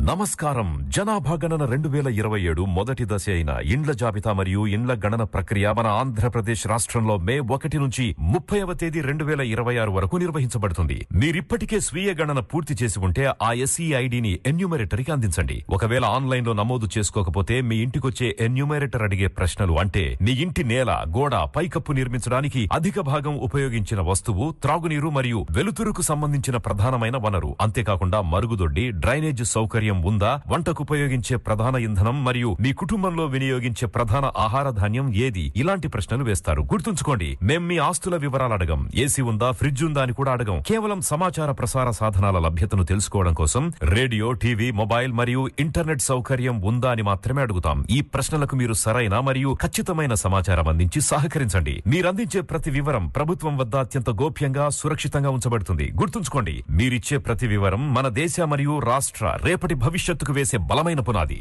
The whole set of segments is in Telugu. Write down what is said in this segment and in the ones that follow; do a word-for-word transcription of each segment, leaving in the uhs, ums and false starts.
నమస్కారం. జనాభా గణన రెండు వేల ఇరవై ఏడు మొదటి దశ అయిన ఇండ్ల జాబితా మరియు ఇండ్ల గణన ప్రక్రియ మన ఆంధ్రప్రదేశ్ రాష్ట్రంలో మే ఒకటి నుంచి ముప్పైవ తేదీ రెండు వేల ఇరవై ఆరు వరకు నిర్వహించబడుతుంది. మీరిప్పటికే స్వీయ గణన పూర్తి చేసి ఉంటే ఆ ఎస్ఈ ఐడిని ఎన్యూమరేటర్కి అందించండి. ఒకవేళ ఆన్లైన్ లో నమోదు చేసుకోకపోతే మీ ఇంటికొచ్చే ఎన్యూమరేటర్ అడిగే ప్రశ్నలు అంటే మీ ఇంటి నేల, గోడ, పైకప్పు నిర్మించడానికి అధిక భాగం ఉపయోగించిన వస్తువు, త్రాగునీరు మరియు వెలుతురుకు సంబంధించిన ప్రధానమైన వనరు, అంతేకాకుండా మరుగుదొడ్డి, డ్రైనేజ్ సౌకర్యం ఉందా, వంటకు ఉపయోగించే ప్రధాన ఇంధనం మరియు మీ కుటుంబంలో వినియోగించే ప్రధాన ఆహార ధాన్యం ఏది, ఇలాంటి ప్రశ్నలు వేస్తారు. గుర్తుంచుకోండి, మేం మీ ఆస్తుల వివరాలు అడగం. ఏసీ ఉందా, ఫ్రిడ్జ్ ఉందా అని కూడా అడగం. కేవలం సమాచార ప్రసార సాధనాల లభ్యతను తెలుసుకోవడం కోసం రేడియో, టీవీ, మొబైల్ మరియు ఇంటర్నెట్ సౌకర్యం ఉందా అని మాత్రమే అడుగుతాం. ఈ ప్రశ్నలకు మీరు సరైన మరియు ఖచ్చితమైన సమాచారం అందించి సహకరించండి. మీరందించే ప్రతి వివరం ప్రభుత్వం వద్ద అత్యంత గోప్యంగా, సురక్షితంగా ఉంచబడుతుంది. గుర్తుంచుకోండి, మీరిచ్చే ప్రతి వివరం మన దేశ మరియు రాష్ట్ర రేపటి భవిష్యత్తుకు వేసే బలమైన పునాది.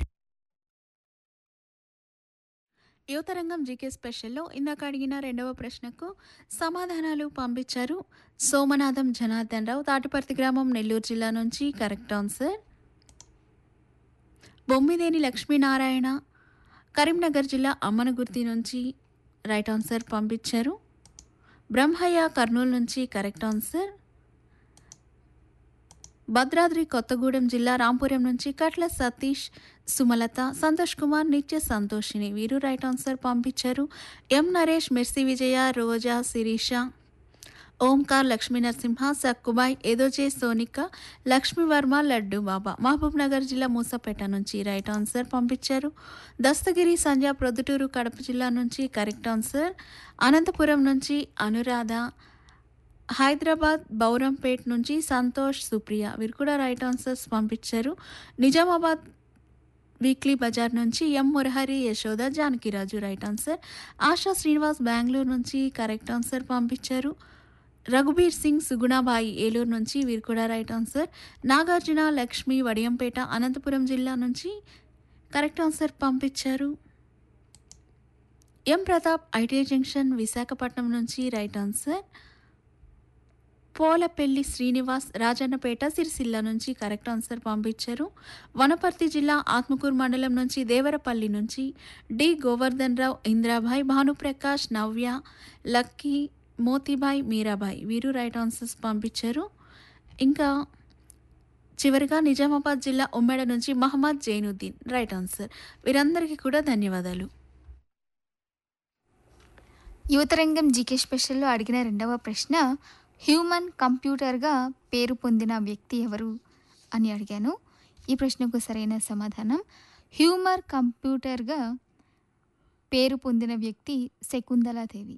యువతరంగం జీకే స్పెషల్లో ఇందాక అడిగిన రెండవ ప్రశ్నకు సమాధానాలు పంపించారు. సోమనాథం జనార్దన్ రావు, తాటిపర్తి గ్రామం, నెల్లూరు జిల్లా నుంచి కరెక్ట్ ఆన్సర్. బొమ్మిదేని లక్ష్మీనారాయణ, కరీంనగర్ జిల్లా అమ్మనగుర్తి నుంచి రైట్ ఆన్సర్ పంపించారు. బ్రహ్మయ్య, కర్నూలు నుంచి కరెక్ట్ ఆన్సర్. భద్రాద్రి కొత్తగూడెం జిల్లా రాంపురం నుంచి కట్ల సతీష్, సుమలత, సంతోష్ కుమార్, నిత్య సంతోషిని, వీరు రైట్ ఆన్సర్ పంపించారు. ఎం నరేష్, మెర్సీ విజయ, రోజా, శిరీష, ఓంకార్, లక్ష్మీ నరసింహ, సక్కుబాయ్, ఎదోజే సోనిక, లక్ష్మీవర్మ, లడ్డు బాబా, మహబూబ్ నగర్ జిల్లా మూసపేట నుంచి రైట్ ఆన్సర్ పంపించారు. దస్తగిరి సంధ్య, ప్రొద్దుటూరు, కడప జిల్లా నుంచి కరెక్ట్ ఆన్సర్. అనంతపురం నుంచి అనురాధ, హైదరాబాద్ బౌరంపేట్ నుంచి సంతోష్, సుప్రియ, వీరు కూడా రైట్ ఆన్సర్స్ పంపించారు. నిజామాబాద్ వీక్లీ బజార్ నుంచి ఎం మురహరి, యశోద, జానకిరాజు రైట్ ఆన్సర్. ఆశా శ్రీనివాస్ బెంగళూరు నుంచి కరెక్ట్ ఆన్సర్ పంపించారు. రఘుబీర్ సింగ్, సుగుణాబాయి, ఏలూరు నుంచి, వీరు కూడా రైట్ ఆన్సర్. నాగార్జున, లక్ష్మి, వడియంపేట, అనంతపురం జిల్లా నుంచి కరెక్ట్ ఆన్సర్ పంపించారు. ఎం ప్రతాప్, ఐటీ జంక్షన్, విశాఖపట్నం నుంచి రైట్ ఆన్సర్. పోలపెల్లి శ్రీనివాస్, రాజన్నపేట, సిరిసిల్ల నుంచి కరెక్ట్ ఆన్సర్ పంపించారు. వనపర్తి జిల్లా ఆత్మకూరు మండలం నుంచి దేవరపల్లి నుంచి డి గోవర్ధన్ రావు, ఇంద్రాబాయ్, భానుప్రకాష్, నవ్య, లక్కీ, మోతీబాయ్, మీరాబాయ్, వీరు రైట్ ఆన్సర్స్ పంపించారు. ఇంకా చివరిగా నిజామాబాద్ జిల్లా ఉమ్మెడ నుంచి మహమ్మద్ జైనుద్దీన్ రైట్ ఆన్సర్. వీరందరికీ కూడా ధన్యవాదాలు. యువతరంగం జీకే స్పెషల్లో అడిగిన రెండవ ప్రశ్న, హ్యూమన్ కంప్యూటర్గా పేరు పొందిన వ్యక్తి ఎవరు అని అడిగాను. ఈ ప్రశ్నకు సరైన సమాధానం హ్యూమర్ కంప్యూటర్గా పేరు పొందిన వ్యక్తి శకుంతలాదేవి.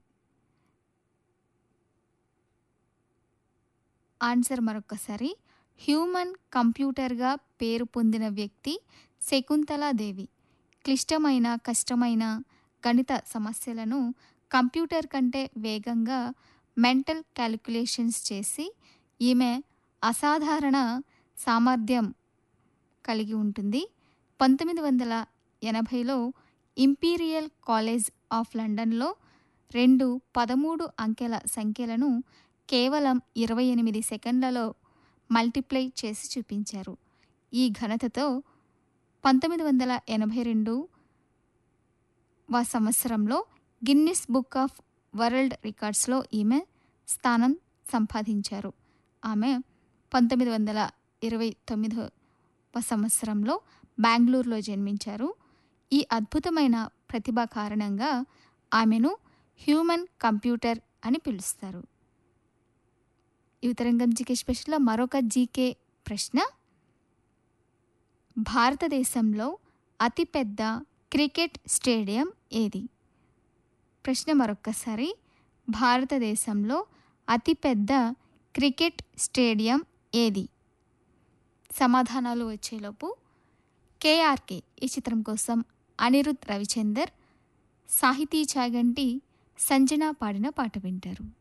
ఆన్సర్ మరొకసారి, హ్యూమన్ కంప్యూటర్గా పేరు పొందిన వ్యక్తి శకుంతలాదేవి. క్లిష్టమైన, కష్టమైన గణిత సమస్యలను కంప్యూటర్ కంటే వేగంగా మెంటల్ క్యాలిక్యులేషన్స్ చేసి ఈమె అసాధారణ సామర్థ్యం కలిగి ఉంటుంది. పంతొమ్మిది వందల ఎనభైలో ఇంపీరియల్ కాలేజ్ ఆఫ్ లండన్లో రెండు పదమూడు అంకెల సంఖ్యలను కేవలం ఇరవై ఎనిమిది సెకండ్లలో మల్టిప్లై చేసి చూపించారు. ఈ ఘనతతో పంతొమ్మిది వందల ఎనభై రెండు వ సంవత్సరంలో గిన్నిస్ బుక్ ఆఫ్ వరల్డ్ రికార్డ్స్లో ఈమె స్థానం సంపాదించారు. ఆమె పంతొమ్మిది వందల ఇరవై తొమ్మిదవ సంవత్సరంలో బెంగళూరులో జన్మించారు. ఈ అద్భుతమైన ప్రతిభ కారణంగా ఆమెను హ్యూమన్ కంప్యూటర్ అని పిలుస్తారు. యువతరంగం జీకే స్పెషల్లో మరొక జీకే ప్రశ్న, భారతదేశంలో అతిపెద్ద క్రికెట్ స్టేడియం ఏది? ప్రశ్న మరొక్కసారి, భారతదేశంలో అతిపెద్ద క్రికెట్ స్టేడియం ఏది? సమాధానాలు వచ్చేలోపు కేఆర్కే ఈ చిత్రం కోసం అనిరుద్ రవిచందర్, సాహితీ చాగంటి, సంజన పాడిన పాట వింటారు.